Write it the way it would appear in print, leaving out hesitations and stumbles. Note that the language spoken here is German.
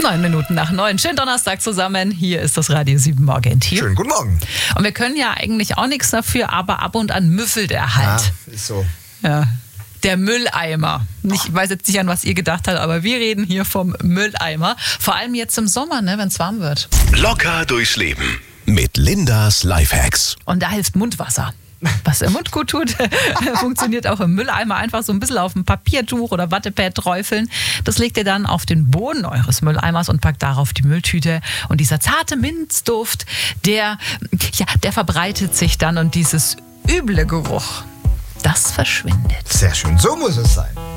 9:09. Schönen Donnerstag zusammen. Hier ist das Radio 7 Morgenteam. Schönen guten Morgen. Und wir können ja eigentlich auch nichts dafür, aber ab und an müffelt er halt. Ja, ist so. Ja. Der Mülleimer. Ich weiß jetzt nicht, an was ihr gedacht habt, aber wir reden hier vom Mülleimer. Vor allem jetzt im Sommer, wenn es warm wird. Locker durchs Leben mit Lindas Lifehacks. Und da hilft Mundwasser. Was der Mund gut tut, funktioniert auch im Mülleimer. Einfach so ein bisschen auf ein Papiertuch oder Wattepad träufeln. Das legt ihr dann auf den Boden eures Mülleimers und packt darauf die Mülltüte. Und dieser zarte Minzduft, der verbreitet sich dann und dieses üble Geruch, das verschwindet. Sehr schön, so muss es sein.